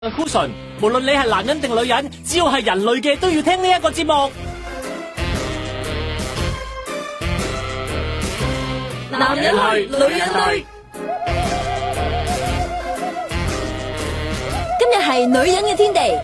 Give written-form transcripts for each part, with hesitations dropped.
Cushion，無論你係男人定女人，只要係人類嘅都要聽呢一個節目。 男人類，女人類。今日係女人嘅天地。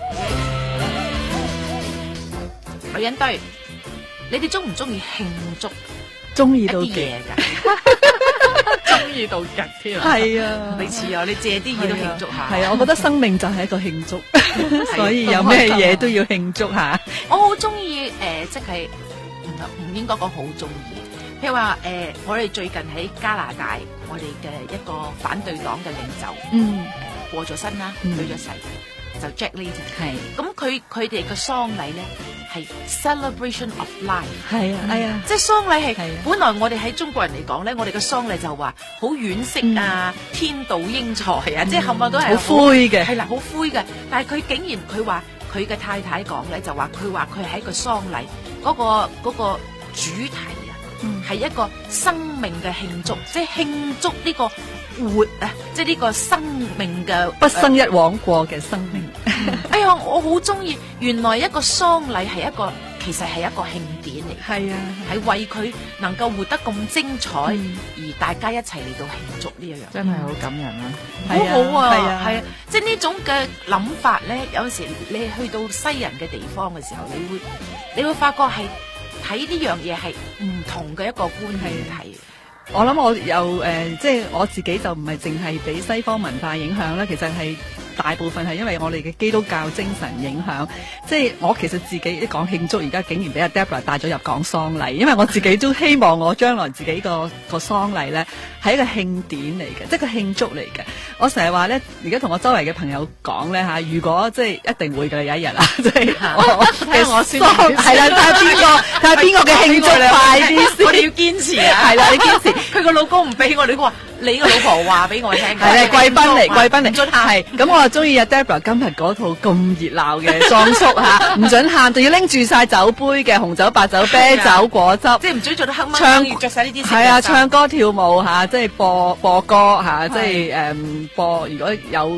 女人堆，你哋中唔中意慶祝？ 中意到啲嘢㗎，中意到極添。 係啊， 你似啊，你借啲嘢都慶祝下。 係啊，我覺得生命就係一個慶祝，所以有咩嘢都要慶祝下。 我好中意即係唔應該講好中意。譬如話我哋最近喺加拿大，我哋嘅一個反對黨嘅領袖，過咗身啦，去咗世，就 Jack Layton。係，咁佢哋嘅喪禮咧係 celebration of life。係啊，係啊，即係喪禮係本來我哋喺中國人嚟講咧，我哋嘅喪禮就話好惋惜啊，天妒英才啊，即係冚唪唥都係好灰嘅， 係啦，好灰嘅。但係佢竟然佢話佢嘅太太講咧，就話佢喺個喪禮嗰個主題。係一個生命嘅慶祝，即係慶祝呢個活啊！即係呢個生命嘅不生一往過嘅生命。 哎呀，我好中意，原來一個喪禮係其實係一個慶典嚟。係啊，係為佢能夠活得咁精彩，而大家一齊嚟到慶祝呢一樣， 真係好感人啊！ 好好啊，係啊，即係呢種嘅諗法咧，有時你去到西人嘅地方嘅時候，你會發覺係。睇呢樣嘢係唔同嘅一個觀念睇。 我諗我又即係我自己就唔係淨係俾西方文化影響啦，其實係大部分係因為我哋嘅基督教精神影響。即係我其實自己一講慶祝，而家竟然俾阿 Deborah 帶咗入講喪禮，因為我自己都希望我將來自己個喪禮咧係一個慶典嚟嘅，即係個慶祝嚟嘅。我成日話咧，而家同我周圍嘅朋友講咧嚇，如果即係一定會嘅有一日啊，即係我先係啦，睇下邊個嘅慶祝快啲先， 我哋要堅持啊， 係啦，你堅持。 佢個老公唔俾我哋，話你個老婆話俾我聽， 係啦，貴賓嚟，係咁我就中意阿 Deborah 今日嗰套咁熱鬧嘅裝束嚇，唔准喊，仲要拎住晒酒杯嘅紅酒、白酒、啤酒、果汁， 即係唔准做到黑掹，要着晒呢啲。 係啊，唱歌跳舞嚇，即係播歌嚇，即係播。如果有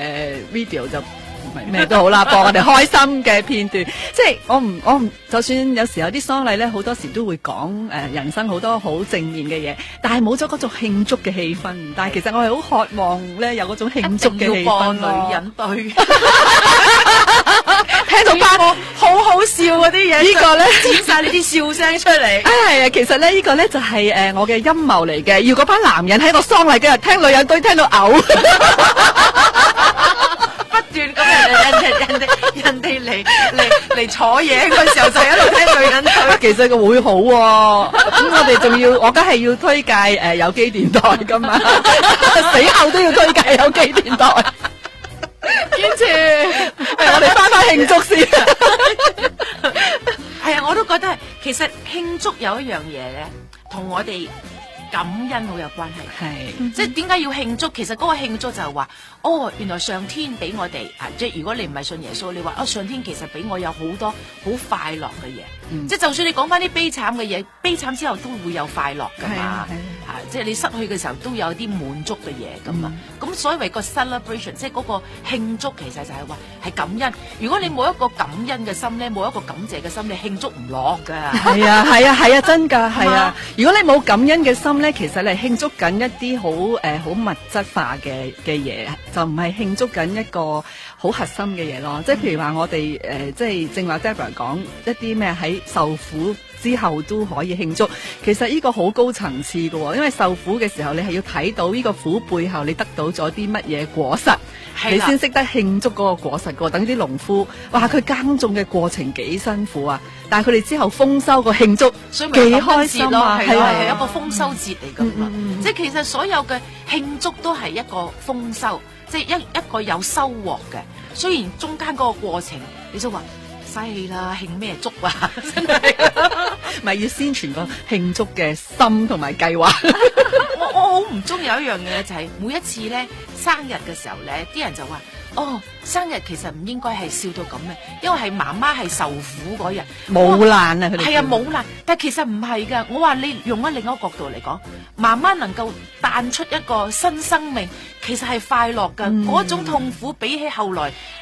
video 就。咩都好啦，播我哋開心嘅片段，即係我唔，就算有時候啲喪禮咧，好多時都會講人生好多好正面嘅嘢，但係冇咗嗰種慶祝嘅氣氛。但係其實我係好渴望咧有嗰種慶祝嘅氣氛咯。 女人對， 聽到八個好好笑嗰啲嘢， 呢個咧剪晒你啲笑聲出嚟。 係啊，其實咧呢個咧就係我嘅陰謀嚟嘅，要嗰班男人喺個喪禮嘅日聽女人堆聽到嘔。 咁人哋嚟坐嘢嗰時候就喺度聽女人對， 其實個會好喎。咁我哋仲要，我梗係要推介有機電台噶嘛，死後都要推介有機電台。堅持，我哋翻慶祝先。 係啊，我都覺得係，其實慶祝有一樣嘢咧，同我哋感恩好有關係。係，即係點解要慶祝？其實嗰個慶祝就係話，原來上天俾我哋啊！即係如果你唔係信耶穌，你話上天其實俾我有好多好快樂嘅嘢。即係就算你講翻啲悲慘嘅嘢，悲慘之後都會有快樂噶嘛。即係你失去嘅時候都有啲滿足嘅嘢噶嘛。咁所謂個 celebration， 即係嗰個慶祝，其實就係話係感恩。如果你冇一個感恩嘅心咧，冇一個感謝嘅心，你慶祝唔落噶。 係啊，真噶，係啊。如果你冇感恩嘅心咧，其實你係慶祝緊一啲好物質化嘅嘢，就唔係慶祝緊一個好核心嘅嘢咯。即係譬如話我哋即係正話 Deborah 講一啲咩喺受苦之後都可以慶祝，其實呢個好高層次嘅喎，因為受苦嘅時候你係要睇到呢個苦背後你得到咗啲乜嘢果實，你先識得慶祝嗰個果實嘅。等啲農夫，哇，佢耕種嘅過程幾辛苦啊，但係佢哋之後豐收個慶祝幾開心啊， 係一個豐收節嚟㗎嘛。即係其實所有嘅慶祝都係一個豐收，即係一個有收穫嘅。雖然中間嗰個過程，你就話犀利啦，慶咩祝啊？真係， 咪要宣傳個慶祝嘅心同埋計劃。 我好唔中意有一樣嘢就係每一次咧生日嘅時候咧，啲人就話生日其實唔應該係笑到咁嘅，因為係媽媽係受苦嗰日， 冇難啊，佢哋係啊冇難，但係其實唔係噶。我話你用咗另一個角度嚟講，媽媽能夠誕出一個新生命，其實係快樂噶。嗰種痛苦比起後來